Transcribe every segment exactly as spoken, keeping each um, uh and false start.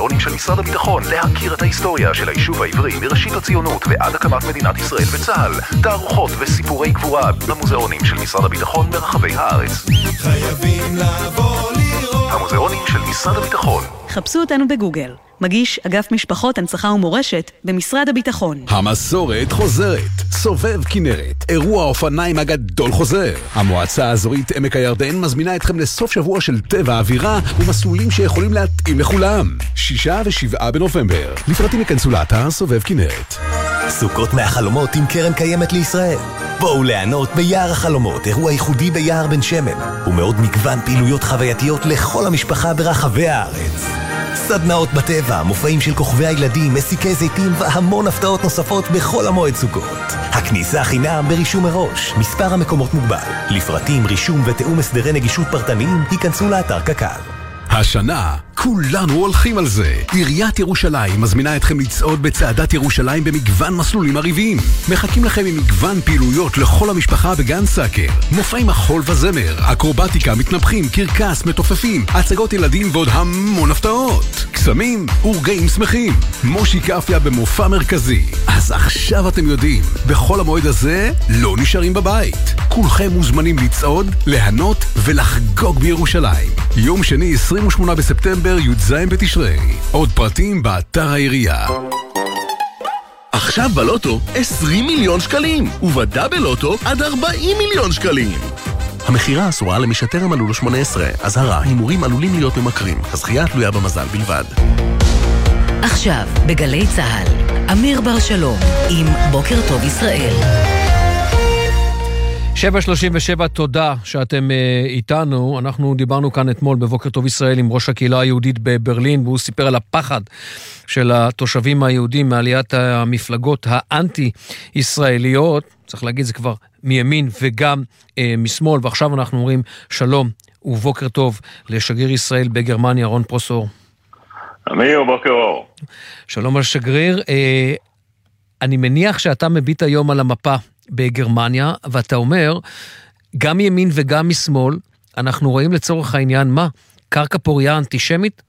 המוזיאונים של משרד הביטחון, להכיר את ההיסטוריה של היישוב העברי מראשית הציונות ועד הקמת מדינת ישראל וצה"ל, תערוכות וסיפורי גבורה במוזיאונים של משרד הביטחון ברחבי הארץ. חייבים לבוא לראות. המוזיאונים של משרד הביטחון. חפשו אותנו בגוגל. מגיש אגף משפחות, הנצחה ומורשת במשרד הביטחון. המסורת חוזרת. סובב כנרת, אירוע האופניים הגדול חוזר. המועצה האזורית עמק הירדן מזמינה אתכם לסוף שבוע של טבע האווירה ומסלולים שיכולים להתאים לכולם. שישה ושבעה בנובמבר. לפרטים יכנסו לאתר סובב כנרת. סוכות מהחלומות עם קרן קיימת לישראל. בואו ליהנות ביער החלומות, אירוע ייחודי ביער בן שמן, ומאוד מגוון פעילויות חווייתיות לכל המשפחה ברחבי הארץ. סדנאות בטבע, מופעים של כוכבי הילדים, מסיקי זיתים והמון הפתעות נוספות בכל המועד סוכות. הכניסה חינם ברישום מראש, מספר המקומות מוגבל. לפרטים, רישום ותאום הסדרי נגישות פרטניים, היכנסו לאתר קק"ל. השנה כולנו הולכים על זה. עיריית ירושלים מזמינה אתכם לצעוד בצעדת ירושלים במגוון מסלולים עריביים. מחכים לכם עם מגוון פעילויות לכל המשפחה בגן סאקר. מופעי מחול וזמר, אקרובטיקה, מתנפחים, קרקס, מתופפים, הצגות ילדים ועוד המון הפתעות. קסמים ורגעים שמחים. מושי קפיה במופע מרכזי. אז עכשיו אתם יודעים, בכל המועד הזה לא נשארים בבית. כולכם מוזמנים לצעוד, להנות ולחגוג בירושלים. יום שני עשרים ושמונה בספטמבר י"ז בתשרי. עוד פרטים באתר העירייה. עכשיו בלוטו עשרים מיליון שקלים, ובדאבל לוטו עד ארבעים מיליון שקלים. המחירה אסורה למי שטרם מלאו לו שמונה עשרה. אזהרה, הימורים עלולים להיות ממכרים. הזכייה תלויה במזל בלבד. עכשיו בגלי צהל, אמיר בר שלום עם בוקר טוב ישראל. שבע שלושים ושבע, תודה שאתם uh, איתנו. אנחנו דיברנו כאן אתמול בבוקר טוב ישראל עם ראש הקהילה היהודית בברלין, והוא סיפר על הפחד של התושבים היהודים מעליית המפלגות האנטי-ישראליות, צריך להגיד זה כבר מימין וגם uh, משמאל, ועכשיו אנחנו אומרים שלום ובוקר טוב לשגריר ישראל בגרמניה, רון פרוסור. אמיר, בוקר אור. שלום על שגריר. Uh, אני מניח שאתה מביט היום על המפה בגרמניה, ואתה אומר, גם ימין וגם משמאל, אנחנו רואים לצורך העניין מה? קרקע פוריה אנטישמית?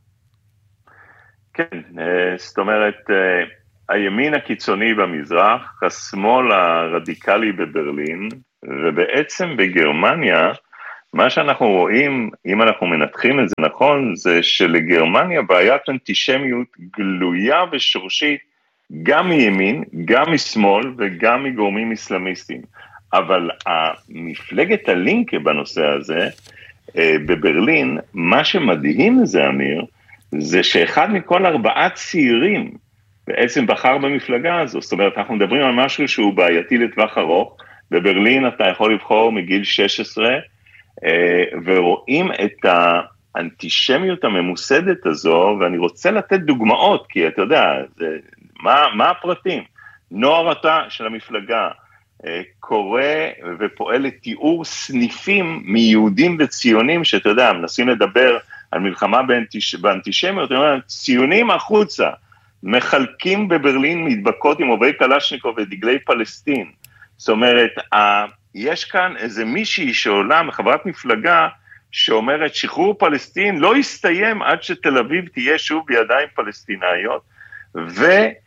כן, זאת אומרת, הימין הקיצוני במזרח, השמאל הרדיקלי בברלין, ובעצם בגרמניה, מה שאנחנו רואים, אם אנחנו מנתחים את זה נכון, זה שלגרמניה בעיית אנטישמיות גלויה ושורשית, גם מימין, גם משמאל וגם מגורמים אסלאמיסטיים. אבל המפלגת הלינק בנושא הזה, בברלין, מה שמדהים לזה, אמיר, זה שאחד מכל ארבעה צעירים בעצם בחר במפלגה הזו. זאת אומרת, אנחנו מדברים על משהו שהוא בעייתי לטווח ארוך. בברלין אתה יכול לבחור מגיל שש עשרה, ורואים את האנטישמיות הממוסדת הזו, ואני רוצה לתת דוגמאות, כי אתה יודע, זה... מה, מה הפרטים? נוער התא של המפלגה אה, קורא ופועל לתיאור סניפים מיהודים וציונים, שאתה יודע, מנסים לדבר על מלחמה באנטיש, באנטישמיות, ציונים החוצה, מחלקים בברלין מדבקות עם עובי קלשניקוב ודגלי פלסטין. זאת אומרת, אה, יש כאן איזה מישהי שעולה מחברת מפלגה, שאומרת שחרור פלסטין לא יסתיים עד שתל אביב תהיה שוב בידיים פלסטינאיות, ו...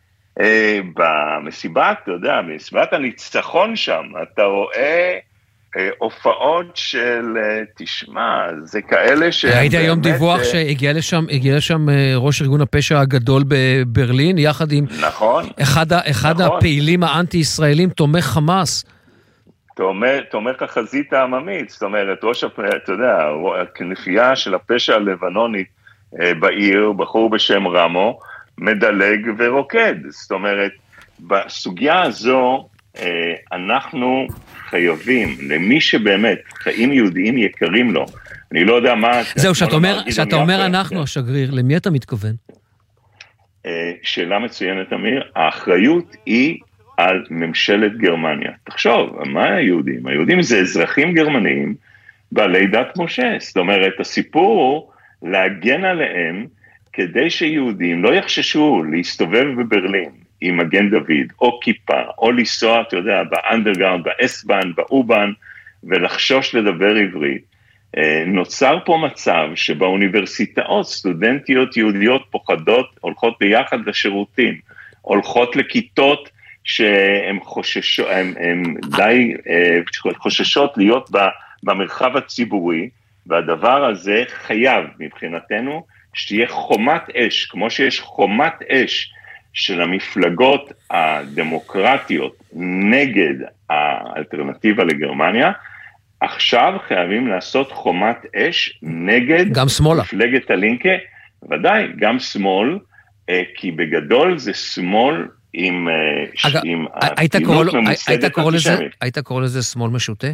במסיבה, אתה יודע, במסיבת הניצחון שם, אתה רואה הופעות של, תשמע, זה כאלה ש... ראיתי היום דיווח שהגיע לשם, הגיע לשם ראש ארגון הפשע הגדול בברלין, יחד עם נכון, אחד, אחד נכון. הפעילים האנטי-ישראלים, תומך חמאס. תומך, תומך החזית העממית, זאת אומרת, ראש, אתה יודע, הכנפייה של הפשע הלבנונית בעיר, בחור בשם רמו, מדלג ורוקד. זאת אומרת, בסוגיה הזו, אנחנו חייבים, למי שבאמת חיים יהודיים יקרים לו, אני לא יודע מה... זהו, שאתה אומר, שאתה אומר אנחנו השגריר, למי אתה מתכוון? שאלה מצוינת, אמיר, האחריות היא על ממשלת גרמניה. תחשוב, מה היהודים? היהודים זה אזרחים גרמניים בעלי דת משה. זאת אומרת, הסיפור הוא להגן עליהם, כדי שיהודים לא יחששו להסתובב בברלין עם מגן דוד, או כיפה, או לנסוע, אתה יודע, באנדרגאונד, באסבן, באובן, ולחשוש לדבר עברית. נוצר פה מצב שבאוניברסיטאות סטודנטיות יהודיות פוחדות, הולכות ביחד לשירותים, הולכות לכיתות שהן חוששות, הם, הם די חוששות להיות במרחב הציבורי, והדבר הזה חייב מבחינתנו שתהיה חומת אש, כמו שיש חומת אש של המפלגות הדמוקרטיות נגד האלטרנטיבה לגרמניה, עכשיו חייבים לעשות חומת אש נגד גם שמאלה. מפלגת הלינקה, ודאי, גם שמאל, כי בגדול זה שמאל עם, אגב, עם היית קורא, היית קורא לזה, אנטישמית. היית קורא לזה שמאל משוטה?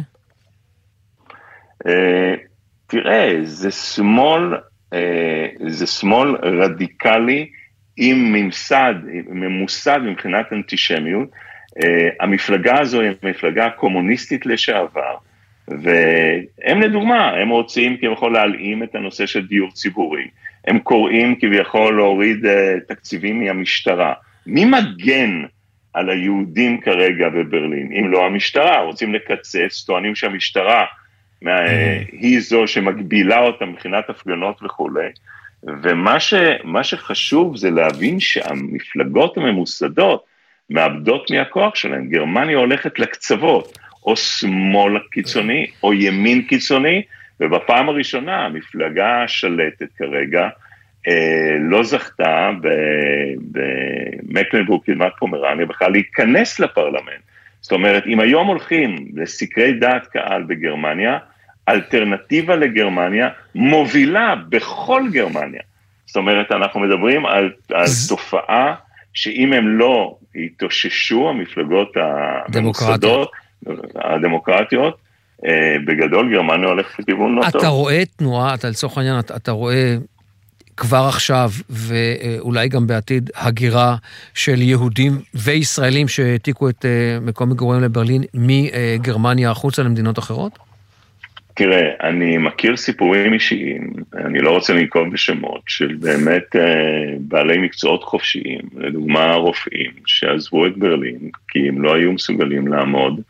תראה, זה שמאל, זה שמאל רדיקלי עם ממסד, ממוסד מבחינת אנטישמיות. המפלגה הזו היא מפלגה קומוניסטית לשעבר, והם לדוגמה, הם רוצים כביכול להלאים את הנושא של דיור ציבורי, הם קוראים כביכול להוריד תקציבים מהמשטרה. מי מגן על היהודים כרגע בברלין? אם לא המשטרה, רוצים לקצץ, טוענים שהמשטרה היא זו שמגבילה אותה מבחינת הפגנות וכו'. ומה ש, מה שחשוב זה להבין שהמפלגות הממוסדות מאבדות מהכוח שלהם. גרמניה הולכת לקצוות, או שמאל קיצוני, או ימין קיצוני, ובפעם הראשונה המפלגה השלטת כרגע אה, לא זכתה במקלנבורג קדמת פומרניה בכלל להיכנס לפרלמנט. זאת אומרת, אם היום הולכים לסקרי דעת קהל בגרמניה, אלטרנטיבה לגרמניה מובילה בכל גרמניה. זאת אומרת, אנחנו מדברים על, על תופעה שאם הם לא יתאוששו, המפלגות הממוסדות, הדמוקרטיות, בגדול גרמניה הולכת לכיוון לא טוב. אתה רואה תנועה, אתה לצורך העניין, אתה, אתה רואה כבר עכשיו, ואולי גם בעתיד, הגירה של יהודים וישראלים שהעתיקו את מקום מגוריהם לברלין מגרמניה החוצה למדינות אחרות? תראה, אני מכיר סיפורים אישיים, אני לא רוצה לנקוב בשמות, של באמת בעלי מקצועות חופשיים, לדוגמה רופאים, שעזבו את ברלין, כי הם לא היו מסוגלים לעמוד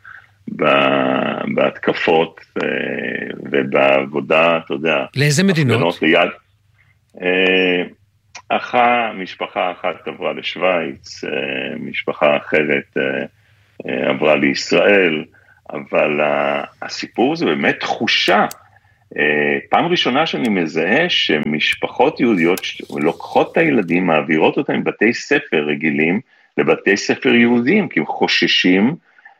בהתקפות ובעבודה, אתה יודע. לאיזה מדינות? ליד. אחת, משפחה אחת עברה לשוויץ, משפחה אחרת עברה לישראל, אבל הסיפור זה באמת תחושה. פעם ראשונה שאני מזהה שמשפחות יהודיות לוקחות את הילדים, מעבירות אותם מבתי ספר רגילים לבתי ספר יהודיים, כי הם חוששים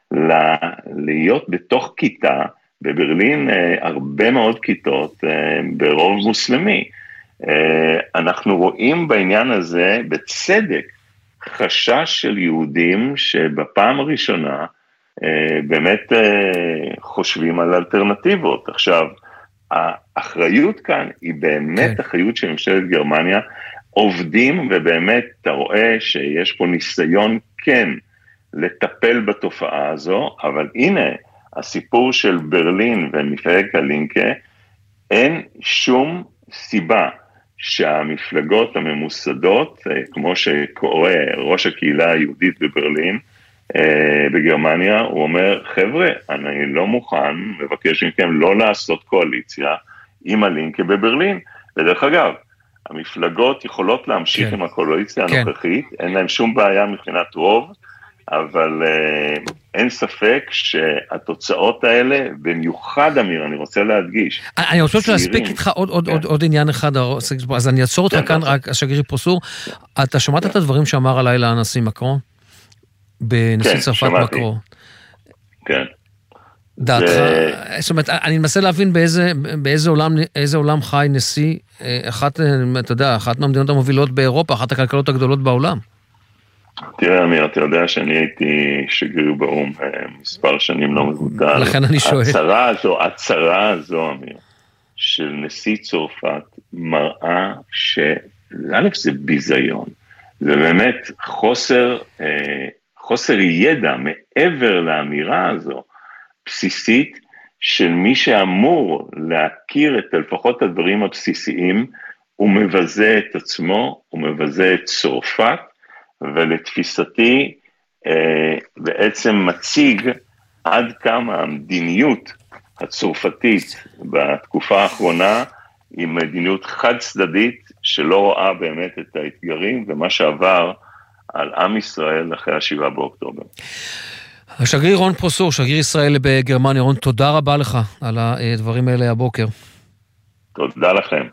להיות בתוך כיתה, בברלין הרבה מאוד כיתות ברוב מוסלמי. אנחנו רואים בעניין הזה בצדק חשש של יהודים שבפעם הראשונה באמת חושבים על אלטרנטיבות. עכשיו, האחריות כאן היא באמת כן. אחריות של ממשלת גרמניה, עובדים ובאמת אתה רואה שיש פה ניסיון כן לטפל בתופעה הזו, אבל הנה הסיפור של ברלין ומפלגת הלינקה, אין שום סיבה שהמפלגות הממוסדות, כמו שקורא ראש הקהילה היהודית בברלין, בגרמניה, הוא אומר, חבר'ה, אני לא מוכן, מבקש מכם לא לעשות קואליציה עם הלינקה בברלין. ודרך אגב, המפלגות יכולות להמשיך כן. עם הקואליציה כן. הנוכחית, אין להם שום בעיה מבחינת רוב, אבל uh, אין ספק שהתוצאות האלה, במיוחד אמיר, אני רוצה להדגיש. אני רוצה להספיק איתך עוד, עוד, כן. עוד, עוד עניין אחד, אז אני אעצור אותך כן, כאן, רק השגריר פרוסור, אתה שמעת כן. את הדברים שאמר הלילה הנשיא מקרון? בנשיא כן, צרפת מקרו. כן. דעתך, זה... זאת אומרת, אני מנסה להבין באיזה, באיזה עולם, איזה עולם חי נשיא, אחת, אתה יודע, אחת מהמדינות המובילות באירופה, אחת הכלכלות הגדולות בעולם. תראה, אמיר, אתה יודע שאני הייתי שגריר באום מספר שנים לא מבוטל. לכן אני שואל. הצרה הזו, הצרה הזו, אמיר, של נשיא צרפת מראה ש... א', זה ביזיון. זה באמת חוסר... חוסר ידע מעבר לאמירה הזו, בסיסית, של מי שאמור להכיר את לפחות הדברים הבסיסיים, הוא מבזה את עצמו, הוא מבזה את צרפת, ולתפיסתי בעצם מציג עד כמה המדיניות הצרפתית בתקופה האחרונה, היא מדיניות חד צדדית, שלא רואה באמת את האתגרים ומה שעבר על עם ישראל אחרי השבעה באוקטובר. השגריר רון פרוסור, שגריר ישראל בגרמניה. רון, תודה רבה לך על הדברים האלה הבוקר. תודה לכם.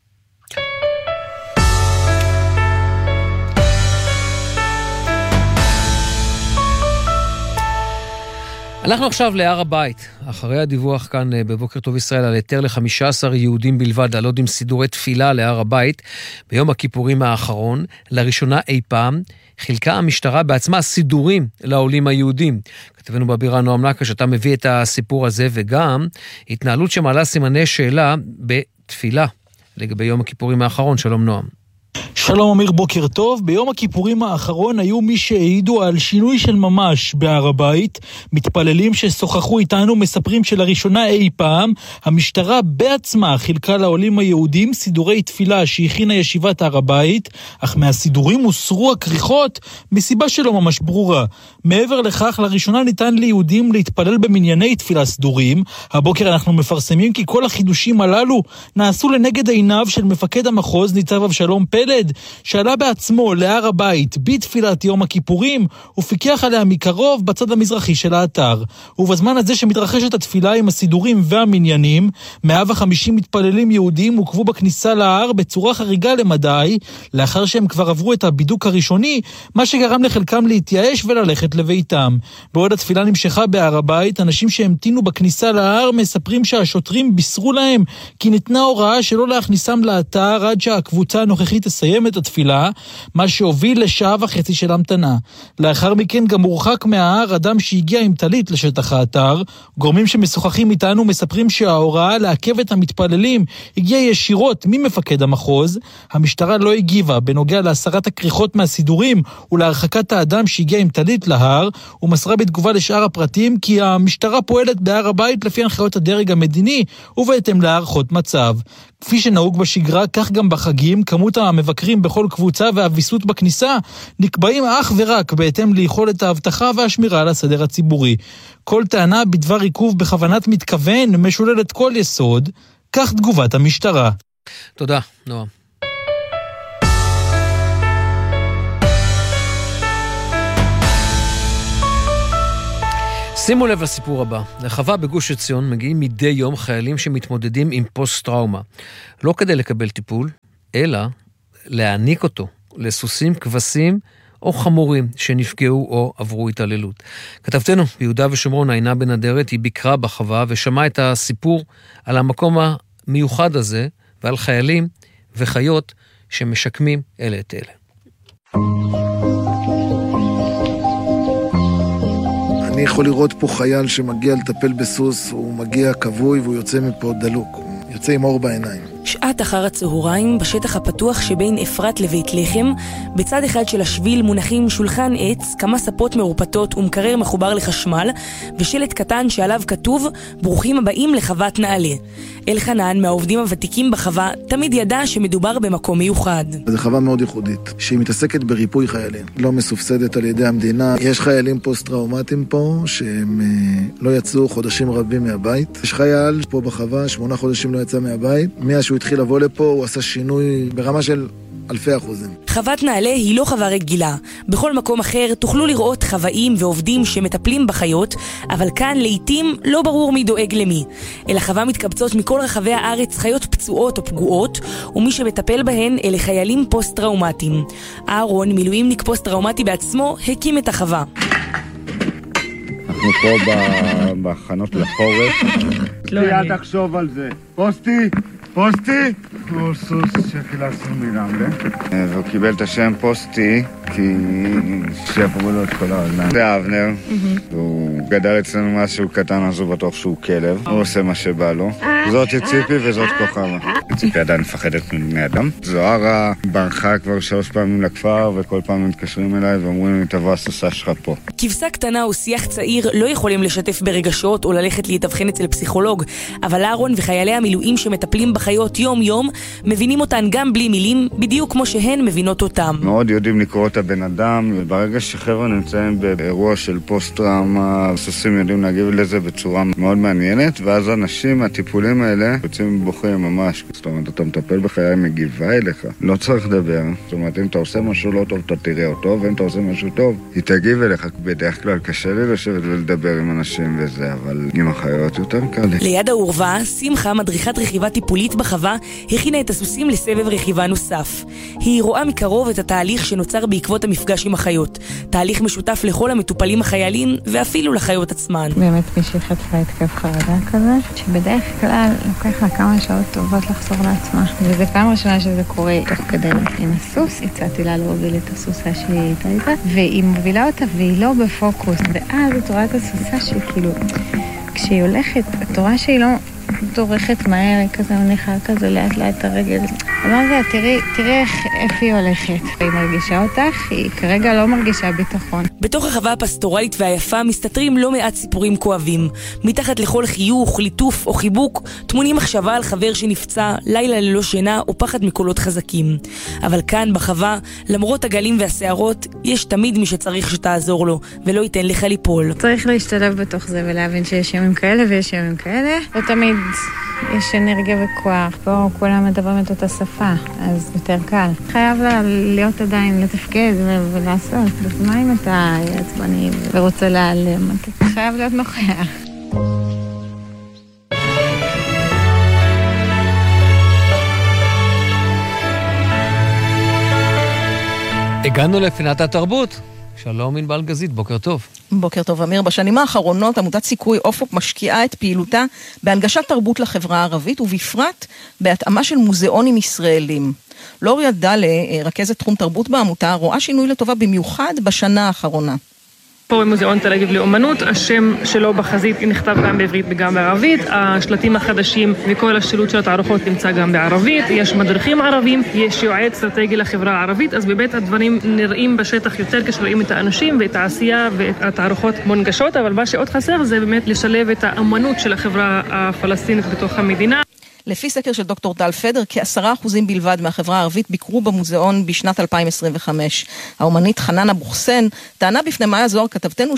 אנחנו עכשיו להר הבית, אחרי הדיווח כאן בבוקר טוב ישראל על היתר ל-חמישה עשר יהודים בלבד לעלות עם סידורי תפילה להר הבית ביום הכיפורים האחרון, לראשונה אי פעם חילקה המשטרה בעצמה סידורים לעולים היהודים. כתבנו בבירה נועם נקש, אתה מביא את הסיפור הזה, וגם התנהלות שמעלה סימני שאלה בתפילה לגבי יום הכיפורים האחרון. שלום נועם. שלום אמיר, בוקר טוב. ביום הכיפורים האחרון היו מי שהעידו על שינוי של ממש בהר הבית. מתפללים ששוחחו איתנו מספרים שלראשונה אי פעם המשטרה בעצמה חילקה לעולים היהודים סידורי תפילה שהכינה ישיבת הר הבית, אך מהסידורים הוסרו הכריכות מסיבה שלא ממש ברורה. מעבר לכך, לראשונה ניתן ליהודים להתפלל במנייני תפילה סדורים. הבוקר אנחנו מפרסמים כי כל החידושים הללו נעשו לנגד עיניו של מפקד המחוז ניצב אבשלום פלד, שעלה בעצמו להר הבית בתפילת יום הכיפורים ופיקח עליה מקרוב בצד המזרחי של האתר. ובזמן הזה שמתרחשת התפילה עם הסידורים והמניינים, מאה וחמישים מתפללים יהודים עוכבו בכניסה להר בצורה חריגה למדי, לאחר שהם כבר עברו את הבידוק הראשוני, מה שגרם לחלקם להתייאש וללכת לביתם. בעוד התפילה נמשכה בהר הבית, אנשים שהמתינו בכניסה להר מספרים שהשוטרים בישרו להם כי ניתנה הוראה שלא להכניסם לאתר עד שהקבוצה הנוכחית תסיים את התפילה, מה שהוביל לשעה וחצי של המתנה. לאחר מכן גם הורחק מההר אדם שהגיע עם טלית לשטח האתר. גורמים שמשוחחים איתנו מספרים שההוראה לעכב את המתפללים הגיעה ישירות ממפקד המחוז. המשטרה לא הגיבה בנוגע להסרת הכריכות מהסידורים ולהרחקת האדם שהגיע עם טלית להר, ומסרה בתגובה לשאר הפרטים כי המשטרה פועלת בהר הבית לפי הנחיות הדרג המדיני ובהתאם להערכות מצב. כפי שנהוג בשגרה, כך גם בחגים, כמות המבקרים בכל קבוצה והוויסות בכניסה נקבעים אך ורק בהתאם ליכולת ההבטחה והשמירה על הסדר הציבורי. כל טענה בדבר עיכוב בכוונת מתכוון משוללת כל יסוד, כך תגובת המשטרה. תודה, נועם. שימו לב לסיפור הבא. לחווה בגוש עציון מגיעים מדי יום חיילים שמתמודדים עם פוסט-טראומה. לא כדי לקבל טיפול, אלא להעניק אותו לסוסים, כבשים או חמורים שנפגעו או עברו התעללות. כתבתנו ביהודה ושומרון, עינה בן אדרת, היא ביקרה בחווה ושמעה את הסיפור על המקום המיוחד הזה ועל חיילים וחיות שמשקמים אלה את אלה. אני יכול לראות פה חייל שמגיע לטפל בסוס, הוא מגיע כבוי והוא יוצא מפה דלוק, הוא יוצא עם אור בעיניים. שעת אחר הצהריים בשטח הפתוח שבין אפרת לבית לחם, בצד אחד של השביל מונחים שולחן עץ, כמה ספות מרופטות ומקרר מחובר לחשמל, ושלט קטן שעליו כתוב ברוכים הבאים לחוות נעלה. אלחנן, מהעובדים הוותיקים בחווה, תמיד ידע שמדובר במקום מיוחד. זו חווה מאוד ייחודית, שהיא מתעסקת בריפוי חיילים, לא מסופסדת על ידי המדינה. יש חיילים פוסט-טראומטיים פה שהם לא יצאו חודשים רבים מהבית. יש חייל פה בחווה, שמונה חודשים לא יצא מהבית. מאז שהוא התחיל לבוא לפה, הוא עשה שינוי ברמה של אלפי אחוזים. חוות נעלה היא לא חווה רגילה. בכל מקום אחר תוכלו לראות חוואים ועובדים שמטפלים בחיות, אבל כאן לעתים לא ברור מי דואג למי. אל החווה מתקבצות מכל רחבי הארץ חיות פצועות או פגועות, ומי שמטפל בהן אלה חיילים פוסט-טראומטיים. אהרון, מילואימניק פוסט-טראומטי בעצמו, הקים את החווה. אנחנו פה בהכנות לחורף. אל תחשוב על זה. פוסטי! פוסטי? הוא סוס שחילצנו מרמלה. והוא קיבל את השם פוסטי כי שיפרו לו את כל העולם. זה אבנר, הוא גדל אצלנו משהו קטן, אז הוא בטוח שהוא כלב. הוא עושה מה שבא לו. זאת ציפי וזאת כוכבה. ציפי עדיין מפחדת מבני אדם. זוהרה ברחה כבר שלוש פעמים לכפר, וכל פעם מתקשרים אליי ואומרים לי, תבוא הסוסה שלך פה. כבשה קטנה או שיח צעיר לא יכולים לשתף ברגשות או ללכת להתאבחן אצל פסיכולוג, אבל אהרון וחיילי המילואים שמטפלים בחיות יום יום מבינים אותן גם בלי מילים, בדיוק כמו שהן מבינות אותם. מאוד יודעים לקרוא את לבן אדם, וברגע שחבר'ה נמצאים באירוע של פוסט-טראומה, סוסים יודעים להגיב לזה בצורה מאוד מעניינת, ואז אנשים, הטיפולים האלה, יוצאים בוכים ממש. זאת אומרת, אתה מטפל בחיי מגיבה אליך. לא צריך לדבר. זאת אומרת, אם אתה עושה משהו לא טוב, אתה תראה אותו, ואם אתה עושה משהו טוב, היא תגיב אליך. בדרך כלל קשה לי לשבת ולדבר עם אנשים וזה, אבל עם החיות יותר קל. ליד העורבה, שמחה, מדריכת רכיבה טיפולית בחווה, הכינה את הסוסים לסבב רכיבה נוסף. היא רואה מקרוב את התהליך שנוצר בעקבות המפגש עם החיות. תהליך משותף לכל המטופלים החיילים, ואפילו לחיות עצמן. באמת מישהי חטפה התקף חרדה כזה, שבדרך כלל לוקח לה כמה שעות טובות לחזור לעצמה. וזה פעם ראשונה שזה קורה תוך כדי עם הסוס. הצעתי לה להוביל את הסוסה שהיא הייתה איתה, והיא מובילה אותה והיא לא בפוקוס. ואז את רואה את הסוסה שכאילו, כשהיא הולכת, את רואה שהיא לא דורכת מהר, היא כזה מניחה כזה לאט לאט הרגל. אמרתי, תראי, תראי איך, איך היא הולכת. היא מרגישה אותך, היא כרגע לא מרגישה ביטחון. בתוך החווה הפסטורלית והיפה מסתתרים לא מעט סיפורים כואבים. מתחת לכל חיוך, ליטוף או חיבוק, תמונים מחשבה על חבר שנפצע, לילה ללא שינה או פחד מקולות חזקים. אבל כאן בחווה, למרות הגלים והסערות, יש תמיד מי שצריך שתעזור לו, ולא ייתן לך ליפול. צריך להשתלב בתוך זה ולהבין שיש ימים כאלה ויש ימים כאלה. ותמיד יש אנרגיה וכוח. פה כולם מדברים את אותה שפה, אז יותר קל. חייב להיות עדיין לתפקד ולעשות. מה אם אתה עצבני ורוצה להיעלם? אתה חייב להיות נוכח. הגענו לפינת התרבות. שלום ענבל גזית, בוקר טוב. בוקר טוב אמיר. בשנים האחרונות עמותת סיכוי אופוק משקיעה את פעילותה בהנגשת תרבות לחברה הערבית, ובפרט בהתאמה של מוזיאונים ישראלים. לוריה דלה, רכזת תחום תרבות בעמותה, רואה שינוי לטובה במיוחד בשנה האחרונה. פה במוזיאון תל אביב לאומנות, השם שלו בחזית נכתב גם בעברית וגם בערבית, השלטים החדשים וכל השילוט של התערוכות נמצא גם בערבית, יש מדריכים ערבים, יש יועץ אסטרטגי לחברה הערבית, אז באמת הדברים נראים בשטח יותר כשרואים את האנשים ואת העשייה ואת התערוכות מונגשות, אבל מה שעוד חסר זה באמת לשלב את האמנות של החברה הפלסטינית בתוך המדינה. לפי סקר של דוקטור טל פדר, כעשרה אחוזים בלבד מהחברה הערבית ביקרו במוזיאון בשנת אלפיים עשרים וחמש. האומנית חנן אבו חסן טענה בפני מאיה זוהר כתבתנו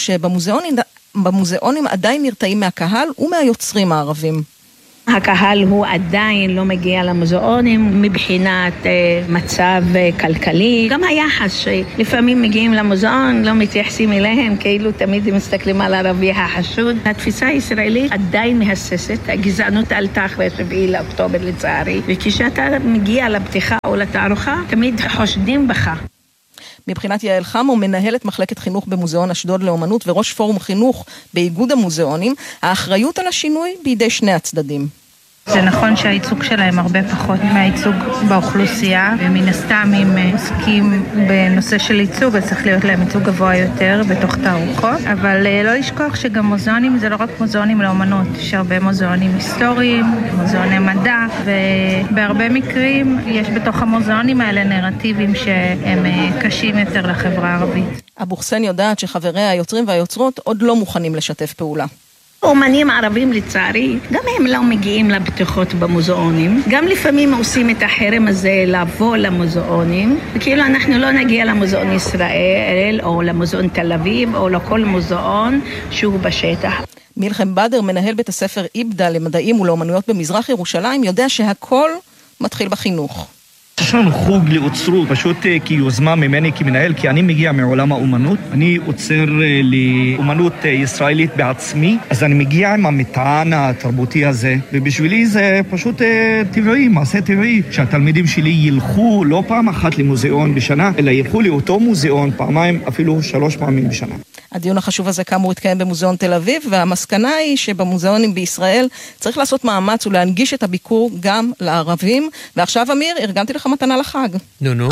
שבמוזיאונים עדיין נרתעים מהקהל ומהיוצרים הערבים. הקהל הוא עדיין לא מגיע למוזיאונים מבחינת מצב כלכלי. גם היחס שלפעמים מגיעים למוזיאון, לא מתייחסים אליהם, כאילו תמיד מסתכלים על ערבי החשוד. התפיסה הישראלית עדיין מהססת, הגזענות עלתה אחרי שבעה לאוקטובר לצערי, וכשאתה מגיע לפתיחה או לתערוכה, תמיד חושדים בך. מבחינת יעל חמו, מנהלת מחלקת חינוך במוזיאון אשדוד לאומנות וראש פורום חינוך באיגוד המוזיאונים, האחריות על השינוי בידי שני הצדדים. זה נכון שהייצוג שלהם הרבה פחות מהייצוג באוכלוסייה, ומן הסתם אם עוסקים בנושא של ייצוג, אז צריך להיות להם ייצוג גבוה יותר בתוך תערוכות, אבל לא לשכוח שגם מוזיאונים זה לא רק מוזיאונים לאומנות, יש הרבה מוזיאונים היסטוריים, מוזיאוני מדע, ובהרבה מקרים יש בתוך המוזיאונים האלה נרטיבים שהם קשים יותר לחברה הערבית. אבו חסן יודעת שחבריה היוצרים והיוצרות עוד לא מוכנים לשתף פעולה. אומנים ערבים לצערי, גם הם לא מגיעים לבטוחות במוזיאונים, גם לפעמים עושים את החרם הזה לבוא למוזיאונים, וכאילו אנחנו לא נגיע למוזיאון ישראל או למוזיאון תל אביב או לכל מוזיאון שהוא בשטח. מלחם בדר, מנהל בית הספר איבדה למדעים ולאומנויות במזרח ירושלים, יודע שהכל מתחיל בחינוך. יש לנו חוג לאוצרות, פשוט כיוזמה ממני כמנהל, כי אני מגיע מעולם האומנות, אני עוצר לאומנות ישראלית בעצמי, אז אני מגיע עם המטען התרבותי הזה, ובשבילי זה פשוט טבעי, מעשה טבעי, שהתלמידים שלי ילכו לא פעם אחת למוזיאון בשנה, אלא ילכו לאותו מוזיאון פעמיים, אפילו שלוש פעמים בשנה. הדיון החשוב הזה כאמור התקיים במוזיאון תל אביב, והמסקנה היא שבמוזיאונים בישראל צריך לעשות מאמץ ולהנגיש את הביקור גם לערבים. ועכשיו אמיר, ארגנתי לך מתנה לחג. נו נו.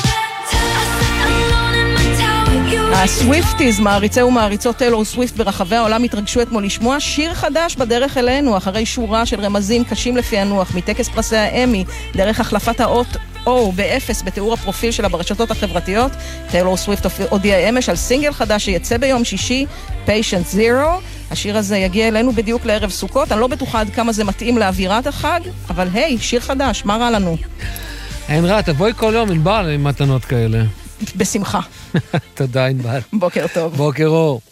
הסוויפטיז, מעריצי ומעריצות טיילור סוויפט ברחבי העולם התרגשו אתמול לשמוע שיר חדש בדרך אלינו, אחרי שורה של רמזים קשים לפענוח, מטקס פרסי האמי, דרך החלפת האות או באפס בתיאור הפרופיל שלה ברשתות החברתיות. טיילור סוויפט הודיעה אמש על סינגל חדש שיצא ביום שישי, Patient Zero. השיר הזה יגיע אלינו בדיוק לערב סוכות. אני לא בטוחה עד כמה זה מתאים לאווירת החג, אבל היי, שיר חדש, מה רע לנו? אין רע, תבואי כל יום ענבל עם מתנות כאלה. בשמחה. תודה, ענבל. בוקר טוב. בוקר אור.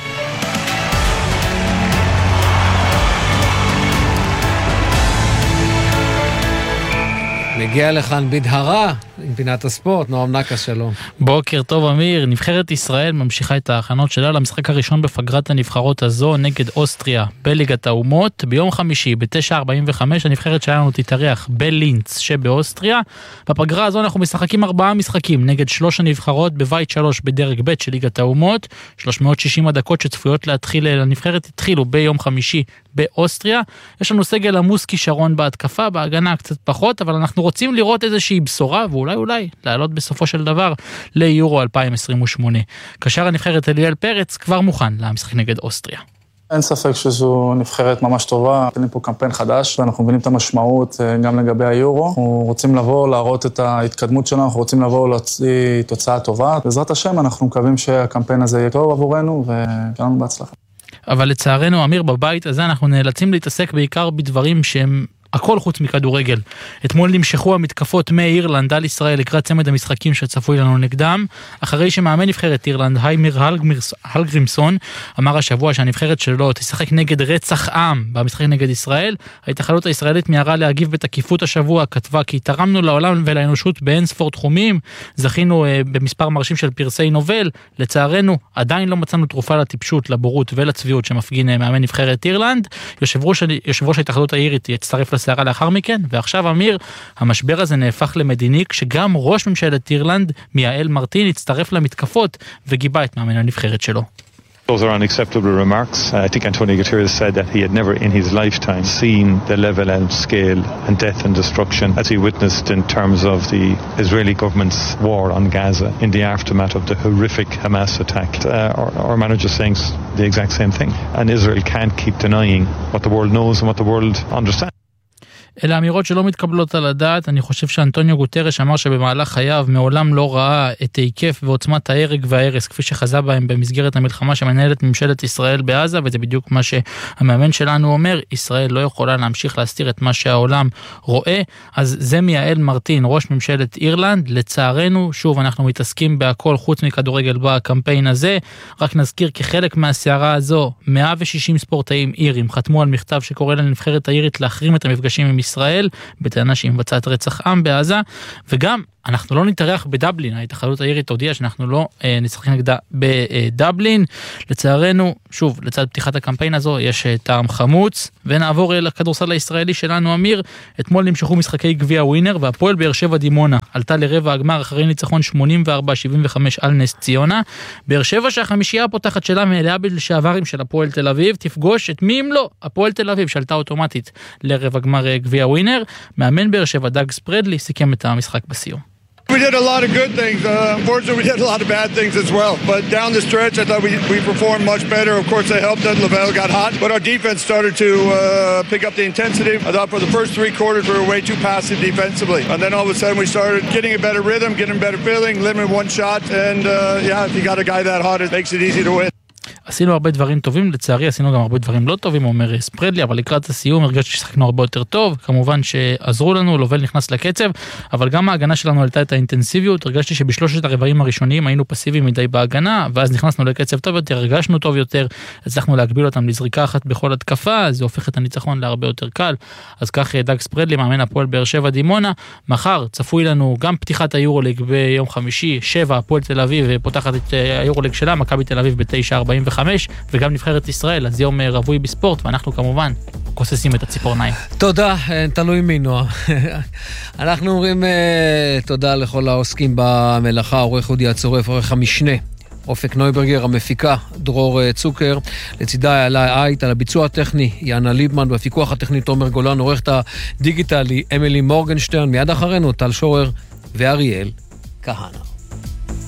מגיע לכאן בדהרה, עם פינת הספורט, נועם נקס, שלום. בוקר טוב אמיר, נבחרת ישראל ממשיכה את ההכנות שלה למשחק הראשון בפגרת הנבחרות הזו נגד אוסטריה בליגת האומות. ביום חמישי ב-תשע ארבעים וחמש הנבחרת שלנו תתארח בלינץ שבאוסטריה. בפגרה הזו אנחנו משחקים ארבעה משחקים נגד שלוש הנבחרות בבית שלוש בדרג ב' של ליגת האומות. שלוש מאות ושישים הדקות שצפויות להתחיל לנבחרת התחילו ביום חמישי באוסטריה. יש לנו סגל עמוס כישרון בהתקפה, בהגנה קצת פחות, אבל אנחנו רוצים לראות איזושהי בשורה, ואולי אולי לעלות בסופו של דבר ליורו אלפיים עשרים ושמונה. קשר הנבחרת אליאל פרץ כבר מוכן למשחק נגד אוסטריה. אין ספק שזו נבחרת ממש טובה, יש פה קמפיין חדש, ואנחנו מבינים את המשמעות גם לגבי היורו. אנחנו רוצים לבוא, להראות את ההתקדמות שלנו, אנחנו רוצים לבוא להוציא תוצאה טובה. בעזרת השם, אנחנו מקווים שהקמפיין הזה יהיה טוב עבורנו, וכולנו בהצלחה. אבל לצערנו, אמיר, בבית הזה אנחנו נאלצים להתעסק בעיקר בדברים שהם הכל חוץ מכדורגל. אתמול נמשכו המתקפות מאירלנד על ישראל לקראת צמד המשחקים שצפוי לנו נגדם, אחרי שמאמן נבחרת אירלנד, היימר הלגרימסון, אמר השבוע שהנבחרת שלו תשחק נגד רצח עם במשחק נגד ישראל. ההתאחדות הישראלית מיהרה להגיב בתקיפות השבוע, כתבה כי תרמנו לעולם ולאנושות באין ספור תחומים, זכינו uh, במספר מרשים של פרסי נובל, לצערנו עדיין לא מצאנו תרופה לטיפשות, לבורות ולצביעות שמפגין uh, מאמן נבחרת אירלנד. יושב ראש, יושב ראש ההתאחדות האירית יצטרף לסערה לאחר מכן, ועכשיו אמיר, המשבר הזה נהפך למדיני, כשגם ראש ממשלת אירלנד, מיאל מרטין, הצטרף למתקפות וגיבה את מאמן הנבחרת שלו. Those are unacceptable remarks. I think Antonio Guterres said that he had never in his lifetime seen the level and scale and death and destruction as he witnessed in terms of the Israeli government's war on Gaza in the aftermath of the horrific Hamas attack. Uh, our, our manager is saying the exact same thing. And Israel can't keep denying what the world knows and what the world understands. אלה אמירות שלא מתקבלות על הדעת. אני חושב שאנטוניו גוטרש אמר שבמהלך חייו מעולם לא ראה את ההיקף ועוצמת ההרג וההרס כפי שחזה בהם במסגרת המלחמה שמנהלת ממשלת ישראל בעזה, וזה בדיוק מה שהמאמן שלנו אומר, ישראל לא יכולה להמשיך להסתיר את מה שהעולם רואה. אז זה מיאל מרטין, ראש ממשלת אירלנד. לצערנו, שוב, אנחנו מתעסקים בהכל חוץ מכדורגל בקמפיין הזה. רק נזכיר כחלק מהסערה הזו, מאה ושישים ספורטאים אירים חתמו על מכתב שקורא לנבחרת האירית להחרים את המפגשים עם ישראל, בטענה שהיא מבצעת רצח עם בעזה, וגם אנחנו לא נתארח בדבלין. ההתאחדות האירית הודיעה שאנחנו לא אה, נשחק נגדה בדבלין. לצערנו, שוב, לצד פתיחת הקמפיין הזו, יש אה, טעם חמוץ, ונעבור לכדורסל הישראלי שלנו, אמיר. אתמול נמשכו משחקי גביע ווינר, והפועל באר שבע דימונה עלתה לרבע הגמר אחרי ניצחון שמונים וארבע שבעים וחמש על נס ציונה. באר שבע שהחמישייה הפותחת שלה מאליה לשעברים של הפועל תל אביב, תפגוש את מי אם לא? הפועל תל אביב שעלתה אוטומטית לרבע גמר גביע ווינר. מאמן באר שבע דאג ספרדלי סיכם את המשחק בסיום. We did a lot of good things. Uh, unfortunately, we did a lot of bad things as well. But down the stretch, I thought we, we performed much better. Of course, they helped that Lavelle got hot. But our defense started to uh, pick up the intensity. I thought for the first three quarters, we were way too passive defensively. And then all of a sudden, we started getting a better rhythm, getting better feeling, limiting one shot. And uh, yeah, if you got a guy that hot, it makes it easy to win. עשינו הרבה דברים טובים, לצערי עשינו גם הרבה דברים לא טובים, אומר ספרדלי, אבל לקראת הסיום הרגשתי ששחקנו הרבה יותר טוב, כמובן שעזרו לנו, לובל נכנס לקצב, אבל גם ההגנה שלנו עלתה את האינטנסיביות. הרגשתי שבשלושת הרבעים הראשונים היינו פסיביים מדי בהגנה, ואז נכנסנו לקצב טוב יותר, הרגשנו טוב יותר, הצלחנו להגביל אותם לזריקה אחת בכל התקפה, זה הופך את הניצחון להרבה יותר קל. אז כך דאג ספרדלי, מאמן הפועל באר שבע דימונה. מחר צפוי לנו גם פתיחת היורוליג ביום חמישי, שבע הפועל תל אביב פותחת את היורוליג שלה, מכבי תל אביב ב-תשע ארבעים וחמש, וגם נבחרת ישראל, אז יום רווי בספורט, ואנחנו כמובן כוססים את הציפורניים. תודה, תלוי מי נועה. אנחנו אומרים תודה לכל העוסקים במלאכה, עורך אודי הצורף, עורך המשנה אופק נויברגר, המפיקה דרור צוקר, לצידה עלה עית, על הביצוע הטכני יאנה ליבמן, בפיקוח הטכני תומר גולן, עורכת הדיגיטלי אמילי מורגנשטרן, מיד אחרינו טל שורר ואריאל כהנה.